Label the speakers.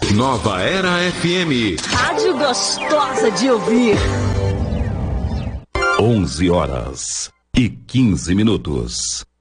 Speaker 1: Nova Era FM.
Speaker 2: Rádio gostosa de ouvir.
Speaker 1: 11h15.